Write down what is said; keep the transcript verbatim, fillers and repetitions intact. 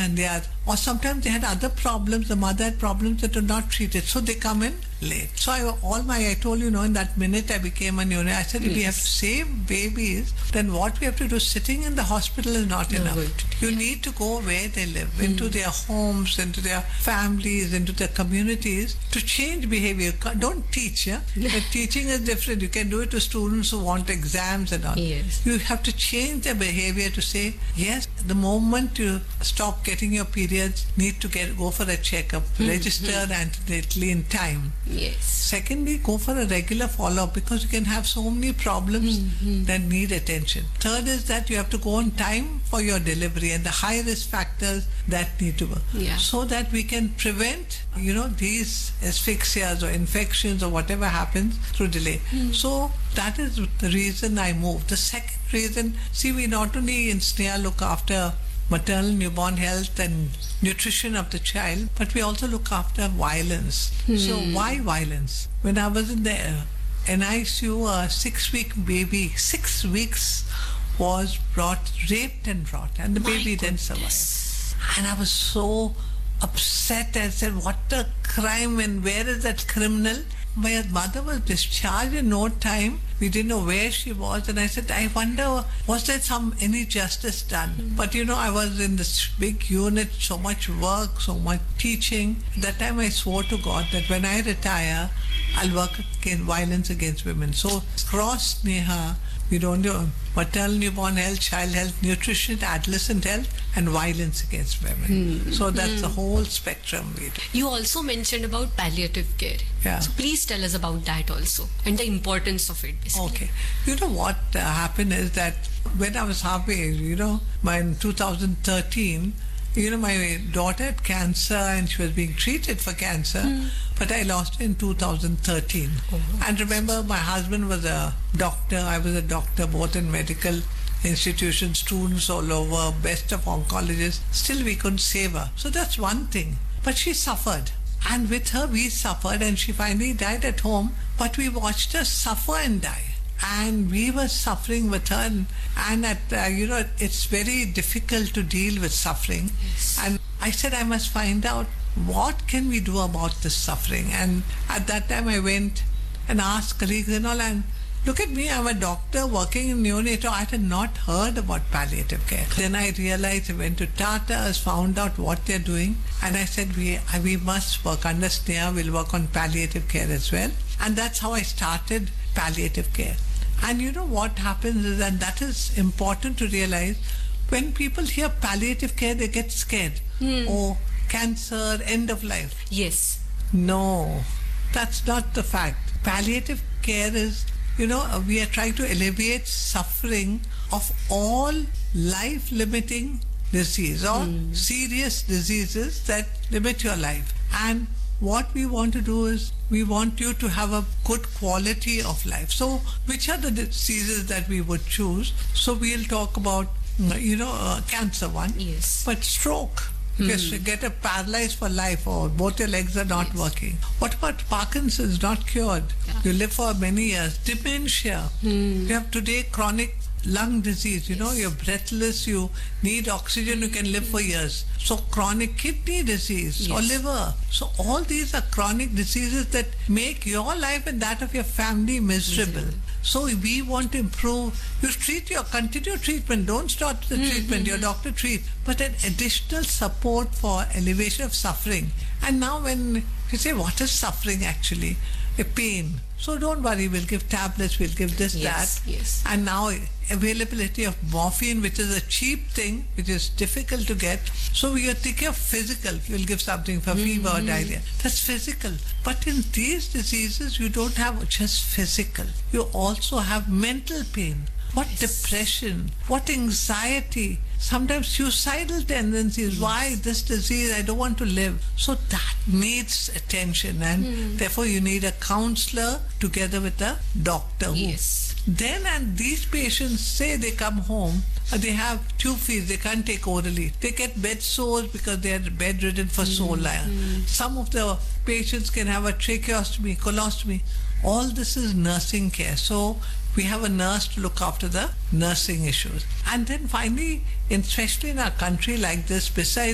and they are, or sometimes they had other problems, the mother had problems that were not treated, so they come in late. So I, all my, I told you, know, in that minute I became a neonatal, I said, if Yes. we have to save babies, then what we have to do, sitting in the hospital is not No, enough. good. You need to go where they live, into their homes, into their families, into their communities, to change behavior. Don't teach, yeah? But teaching is different. You can do it to students who want exams and all. Yes. You have to change their behavior to say, yes, the moment you stop getting your periods, need to get go for a checkup, register antenatally in time. Yes. Secondly, go for a regular follow-up, because you can have so many problems that need attention. Third is that you have to go on time for your delivery and the high-risk factors that need to work. Yeah. So that we can prevent, you know, these asphyxias or infections or whatever happens through delay. So that is the reason I moved. The second reason, see, we not only in Sneha look after maternal newborn health and nutrition of the child, but we also look after violence. So why violence? When I was in the N I C U, a six-week baby, six weeks was brought, raped and brought, and the My baby then survived. And I was so upset. I said, what a crime, and where is that criminal? My mother was discharged in no time. We didn't know where she was, and I said, I wonder, was there some any justice done? Mm. But you know, I was in this big unit, so much work, so much teaching. That time I swore to God that when I retire, I'll work against violence against women. So across Sneha, we don't do maternal newborn health, child health, nutrition, adolescent health, and violence against women. Mm. So that's mm. the whole spectrum we do. You also mentioned about palliative care. Yeah. So please tell us about that also and the importance of it, basically. Okay. You know what uh, happened is that when I was halfway, you know, my, in two thousand thirteen, you know, my daughter had cancer and she was being treated for cancer, mm. but I lost her in two thousand thirteen. Oh, and remember, my husband was a doctor, I was a doctor, both in medical institutions, students all over, best of oncologists. Still, we couldn't save her. So that's one thing. But she suffered. And with her, we suffered, and she finally died at home, but we watched her suffer and die. And we were suffering with her, and, and at, uh, you know, it's very difficult to deal with suffering. Yes. And I said, I must find out what can we do about this suffering. And at that time, I went and asked colleagues and all, and look at me, I'm a doctor working in neonatal. I had not heard about palliative care. Then I realized, I went to Tata's, found out what they're doing, and I said, we we must work under Sneha, we'll work on palliative care as well. And that's how I started palliative care. And you know what happens is, and that is important to realize, when people hear palliative care, they get scared. Mm. Oh, cancer, end of life. Yes. No, that's not the fact. Palliative care is, you know, we are trying to alleviate suffering of all life-limiting disease or mm. serious diseases that limit your life. And what we want to do is, we want you to have a good quality of life. So, which are the diseases that we would choose? So, we'll talk about, you know, uh, cancer one. Yes. But stroke. Because you get a paralyzed for life, or both your legs are not yes. working. What about Parkinson's, not cured? Yeah. You live for many years. Dementia. Mm. You have today chronic lung disease. You yes. know, you're breathless, you need oxygen, you can live for years. So chronic kidney disease yes. or liver. So all these are chronic diseases that make your life and that of your family miserable. miserable. So we want to improve. You treat your continue treatment. Don't stop the mm-hmm. treatment. Your doctor treats. But an additional support for elevation of suffering. And now when you say, what is suffering actually? A pain. So don't worry, we'll give tablets, we'll give this, yes, that. Yes. And now availability of morphine, which is a cheap thing, which is difficult to get. So we are thinking of physical. You'll give something for mm-hmm. fever or diarrhea. That's physical. But in these diseases, you don't have just physical. You also have mental pain. What yes. depression, what anxiety, sometimes suicidal tendencies. Yes. Why this disease? I don't want to live. So that needs attention, and mm. therefore you need a counselor together with a doctor. Yes. Then, and these patients say they come home, uh, they have tube feeds, they can't take orally. They get bed sores because they are bedridden for mm. so long. Mm. Some of the patients can have a tracheostomy, colostomy. All this is nursing care. So we have a nurse to look after the nursing issues. And then finally, especially in a country like this, besides